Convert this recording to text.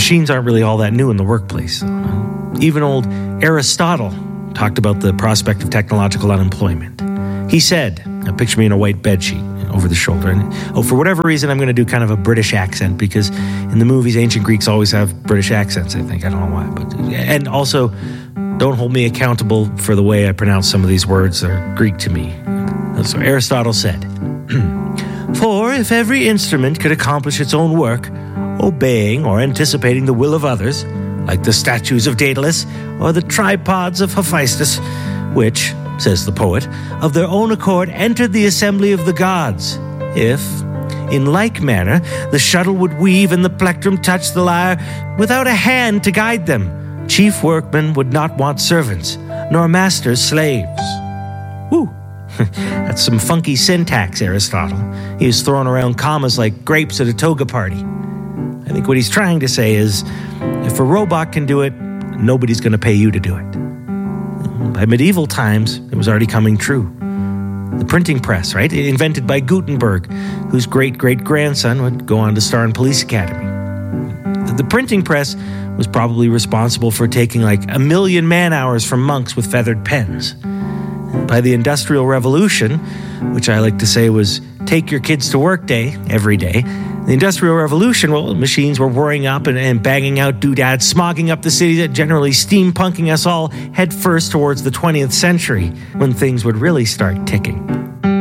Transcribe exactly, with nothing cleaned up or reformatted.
machines aren't really all that new in the workplace. Even old Aristotle talked about the prospect of technological unemployment. He said, now picture me in a white bedsheet over the shoulder. And oh, for whatever reason, I'm going to do kind of a British accent because in the movies, ancient Greeks always have British accents, I think. I don't know why. But and also, don't hold me accountable for the way I pronounce some of these words that are Greek to me. So Aristotle said, "For if every instrument could accomplish its own work, obeying or anticipating the will of others, like the statues of Daedalus or the tripods of Hephaestus, which, says the poet, of their own accord entered the assembly of the gods, if, in like manner, the shuttle would weave and the plectrum touch the lyre without a hand to guide them, chief workmen would not want servants, nor masters slaves." Woo! That's some funky syntax, Aristotle. He was throwing around commas like grapes at a toga party. I think what he's trying to say is, if a robot can do it, nobody's going to pay you to do it. By medieval times, it was already coming true. The printing press, right? Invented by Gutenberg, whose great-great-grandson would go on to star in Police Academy. The printing press was probably responsible for taking like a million man-hours from monks with feathered pens. By the Industrial Revolution, which I like to say was take your kids to work day every day, the Industrial Revolution, well, machines were whirring up and, and banging out doodads, smogging up the cities, generally steampunking us all head first towards the twentieth century, when things would really start ticking.